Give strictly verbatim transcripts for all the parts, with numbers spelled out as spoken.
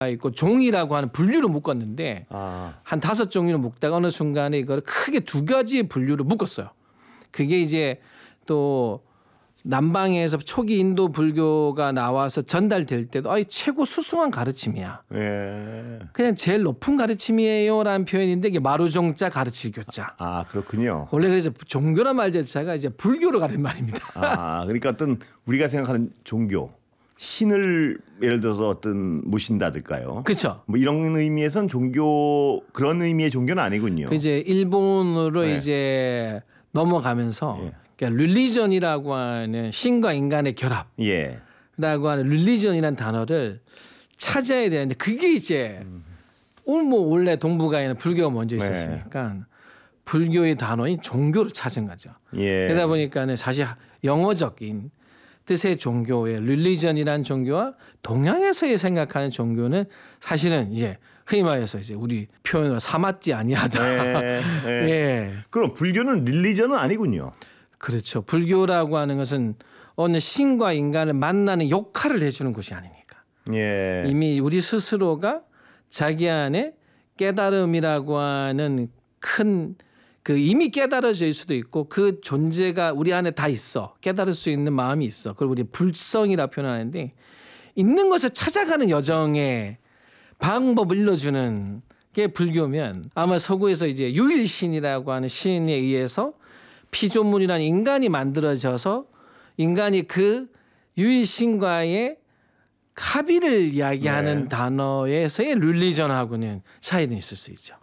있고 종이라고 하는 분류로 묶었는데 아. 한 다섯 종류로 묶다가 어느 순간에 이걸 크게 두 가지의 분류로 묶었어요. 그게 이제 또 남방에서 초기 인도 불교가 나와서 전달될 때도 아이 최고 수승한 가르침이야. 예. 그냥 제일 높은 가르침이에요라는 표현인데 이게 마루종자 가르치교자. 아 그렇군요. 원래 그래서 종교란 말 자체가 이제 불교로 가는 말입니다. 아 그러니까 어떤 우리가 생각하는 종교 신을 예를 들어서 어떤 모신다든가요. 그렇죠. 뭐 이런 의미에선 종교 그런 의미의 종교는 아니군요. 그 이제 일본으로 네. 이제 넘어가면서 예. 그러니까 릴리전이라고 하는 신과 인간의 결합. 예. 라고 하는 릴리전이라는 단어를 찾아야 되는데 그게 이제 오늘 뭐 원래 동북아에는 불교가 먼저 있었으니까 네. 불교의 단어인 종교를 찾은 거죠. 예. 그러다 보니까는 사실 영어적인 뜻의 종교의 릴리전이라는 종교와 동양에서의 생각하는 종교는 사실은 이제 흔히 말해서 이제 우리 표현으로 사맞지 아니하다. 예. 예. 예. 그럼 불교는 릴리전은 아니군요. 그렇죠. 불교라고 하는 것은 어느 신과 인간을 만나는 역할을 해주는 것이 아니니까. 예. 이미 우리 스스로가 자기 안에 깨달음이라고 하는 큰 그 이미 깨달아질 수도 있고 그 존재가 우리 안에 다 있어. 깨달을 수 있는 마음이 있어. 그걸 우리 불성이라 표현하는데 있는 것을 찾아가는 여정의 방법을 일러주는 게 불교면 아마 서구에서 이제 유일신이라고 하는 신에 의해서 피조물이라는 인간이 만들어져서 인간이 그 유일신과의 합의를 이야기하는 네. 단어에서의 릴리전하고는 차이는 있을 수 있죠.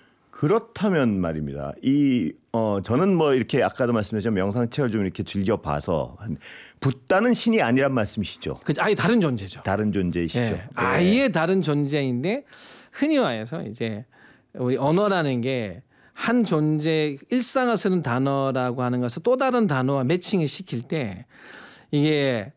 그렇다면 말입니다. 이 어 저는 뭐 이렇게 아까도 말씀드렸지만 명상체를 좀 이렇게 즐겨 봐서 붓다는 신이 아니란 말씀이시죠. 그 아예 다른 존재죠. 다른 존재이시죠. 예, 아예 다른 존재인데 흔히 말해서 이제 우리 언어라는 게 한 존재 일상을 쓰는 단어라고 하는 것을 또 다른 단어와 매칭을 시킬 때 이게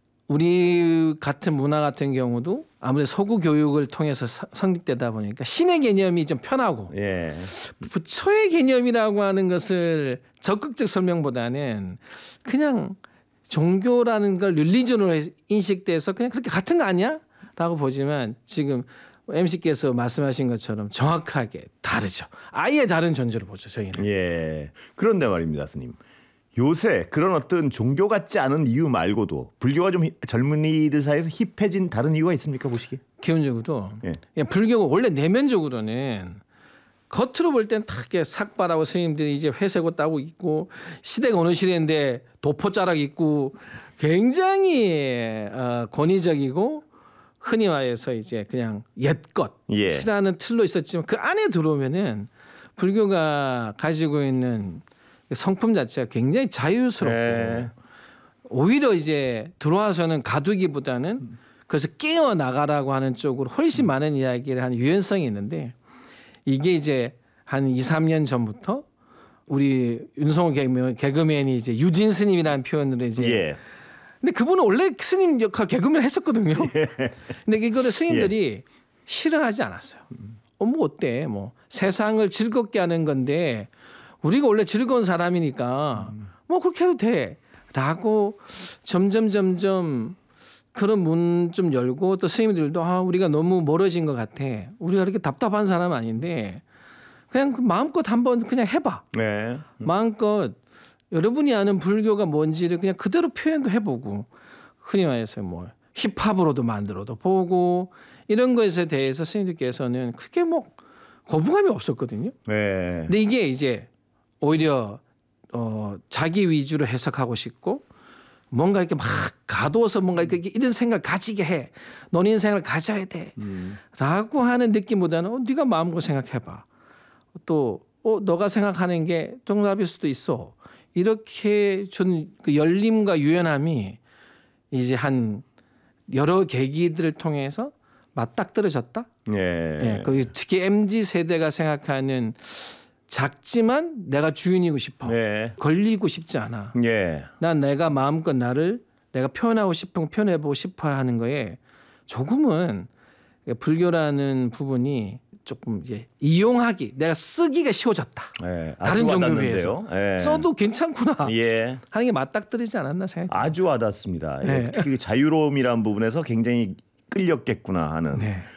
우리 같은 문화 같은 경우도 아무래도 서구 교육을 통해서 성립되다 보니까 신의 개념이 좀 편하고 예. 부처의 개념이라고 하는 것을 적극적 설명보다는 그냥 종교라는 걸 릴리전으로 인식돼서 그냥 그렇게 같은 거 아니야? 라고 보지만 지금 엠씨께서 말씀하신 것처럼 정확하게 다르죠. 아예 다른 존재로 보죠. 저희는. 예. 그런데 말입니다, 스님. 요새 그런 어떤 종교 같지 않은 이유 말고도 불교가 좀 젊은이들 사이에서 힙해진 다른 이유가 있습니까 보시기에? 기본적으로 예. 불교가 원래 내면적으로는 겉으로 볼 땐 다 이렇게 삭발하고 스님들이 이제 회색 옷 따고 있고 시대가 어느 시대인데 도포자락 입고 굉장히 어, 권위적이고 흔히 말해서 이제 그냥 옛것이라는 예. 틀로 있었지만 그 안에 들어오면은 불교가 가지고 있는 성품 자체가 굉장히 자유스럽고 예. 오히려 이제 들어와서는 가두기보다는 그래서 깨어 나가라고 하는 쪽으로 훨씬 많은 이야기를 하는 유연성이 있는데 이게 이제 한 이, 삼 년 전부터 우리 윤성호 개그맨이 이제 유진 스님이라는 표현으로 이제 예. 근데 그분은 원래 스님 역할 개그맨을 했었거든요. 예. 근데 이거를 스님들이 예. 싫어하지 않았어요. 어, 뭐 어때? 뭐 세상을 즐겁게 하는 건데 우리가 원래 즐거운 사람이니까 뭐 그렇게 해도 돼라고 점점 점점 그런 문 좀 열고 또 스님들도 아 우리가 너무 멀어진 것 같아. 우리가 이렇게 답답한 사람 아닌데 그냥 마음껏 한번 그냥 해봐. 네. 마음껏 여러분이 아는 불교가 뭔지를 그냥 그대로 표현도 해보고 흔히 말해서 뭐 힙합으로도 만들어도 보고 이런 것에 대해서 스님들께서는 크게 뭐 거부감이 없었거든요. 네. 근데 이게 이제 오히려 어, 자기 위주로 해석하고 싶고 뭔가 이렇게 막 가둬서 뭔가 이렇게 이런 생각 가지게 해. 너는 인생을 가져야 돼. 음. 라고 하는 느낌보다는 어, 네가 마음껏 생각해봐. 또 어, 너가 생각하는 게 정답일 수도 있어. 이렇게 준 그 열림과 유연함이 이제 한 여러 계기들을 통해서 맞닥뜨려졌다. 예. 예, 특히 엠지 세대가 생각하는 작지만 내가 주인이고 싶어. 네. 걸리고 싶지 않아. 예. 난 내가 마음껏 나를 내가 표현하고 싶은 거 표현해보고 싶어 하는 거에 조금은 불교라는 부분이 조금 이제 이용하기 내가 쓰기가 쉬워졌다. 예. 다른 종교에 와닿는데요. 비해서 예. 써도 괜찮구나 예. 하는 게 맞닥뜨리지 않았나 생각합니다. 아주 와닿습니다. 네. 예. 특히 자유로움이라는 부분에서 굉장히 끌렸겠구나 하는. 네.